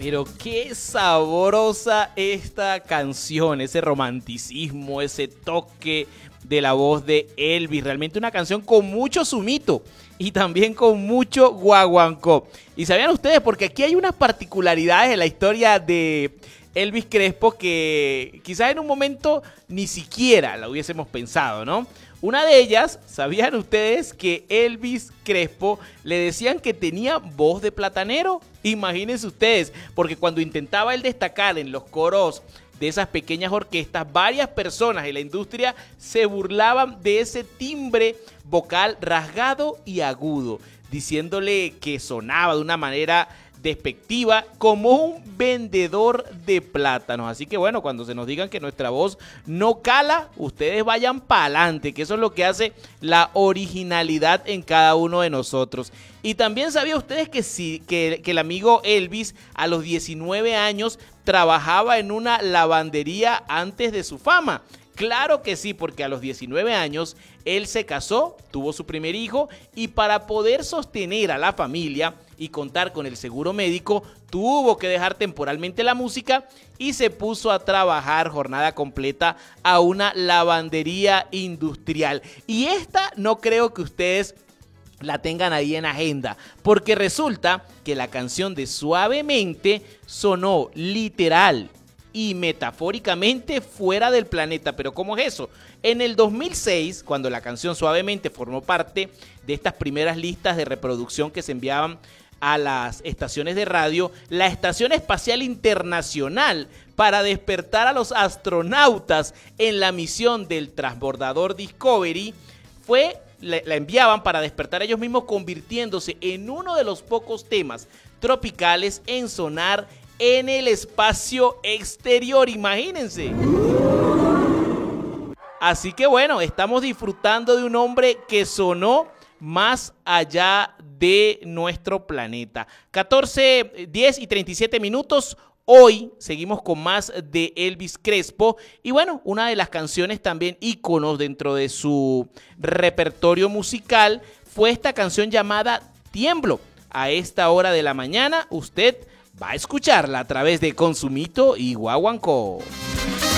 Pero qué sabrosa esta canción, ese romanticismo, ese toque de la voz de Elvis. Realmente una canción con mucho sumito y también con mucho guaguancó. Y sabían ustedes, porque aquí hay unas particularidades en la historia de Elvis Crespo que quizás en un momento ni siquiera la hubiésemos pensado, ¿no? Una de ellas, ¿sabían ustedes que Elvis Crespo le decían que tenía voz de platanero? Imagínense ustedes, porque cuando intentaba él destacar en los coros de esas pequeñas orquestas, varias personas en la industria se burlaban de ese timbre vocal rasgado y agudo, diciéndole que sonaba de una manera despectiva como un vendedor de plátanos. Así que bueno, cuando se nos digan que nuestra voz no cala, ustedes vayan para adelante, que eso es lo que hace la originalidad en cada uno de nosotros. Y también sabían ustedes que sí, que el amigo Elvis a los 19 años trabajaba en una lavandería antes de su fama. Claro que sí, porque a los 19 años él se casó, tuvo su primer hijo y para poder sostener a la familia y contar con el seguro médico, tuvo que dejar temporalmente la música y se puso a trabajar jornada completa a una lavandería industrial. Y esta no creo que ustedes la tengan ahí en agenda, porque resulta que la canción de Suavemente sonó literal y metafóricamente fuera del planeta. ¿Pero cómo es eso? En el 2006, cuando la canción Suavemente formó parte de estas primeras listas de reproducción que se enviaban a las estaciones de radio, la Estación Espacial Internacional, para despertar a los astronautas en la misión del transbordador Discovery, la enviaban para despertar ellos mismos, convirtiéndose en uno de los pocos temas tropicales en sonar en el espacio exterior, imagínense. Así que bueno, estamos disfrutando de un hombre que sonó más allá de nuestro planeta. 14, 10 y 37 minutos. Hoy seguimos con más de Elvis Crespo y bueno, una de las canciones también íconos dentro de su repertorio musical fue esta canción llamada Tiemblo. A esta hora de la mañana usted va a escucharla a través de Consumito y Guaguancó.